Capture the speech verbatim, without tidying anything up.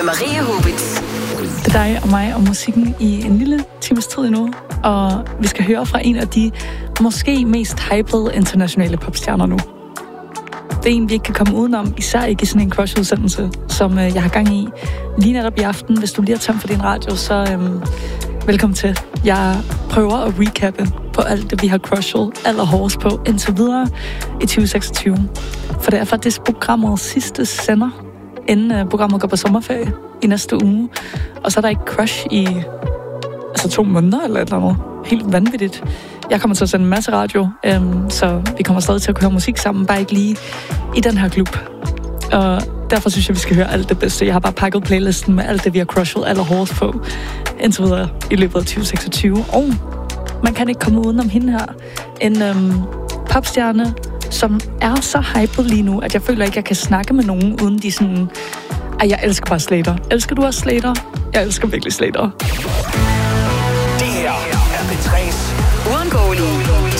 Maria Hubitz. Det er dig og mig og musikken i en lille times tid endnu, og vi skal høre fra en af de måske mest hypede internationale popstjerner nu. Det er en, vi ikke kan komme udenom, især ikke i sådan en crush-udsendelse, som øh, jeg har gang i lige netop i aften. Hvis du lige har tømt for din radio, så øhm, velkommen til. Jeg prøver at recappe på alt det, vi har crushet allerhårdest på indtil videre i tyve seksogtyve. For det er faktisk programmets sidste sender, inden øh, programmet går på sommerferie i næste uge. Og så er der ikke crush i altså to måneder eller et eller andet. Helt vanvittigt. Jeg kommer til at sende en masse radio, øhm, så vi kommer stadig til at høre musik sammen, bare ikke lige i den her klub. Og derfor synes jeg, vi skal høre alt det bedste. Jeg har bare pakket playlisten med alt det, vi har crushet allerhårdest på indtil videre i løbet af tyve seksogtyve. Og man kan ikke komme udenom hende her. En øhm, popstjerne, som er så hyped lige nu, at jeg føler ikke, jeg kan snakke med nogen, uden de sådan... Ej, jeg elsker bare Slater. Elsker du også Slater? Jeg elsker virkelig Slater. Det her er P tre's Uundgåelige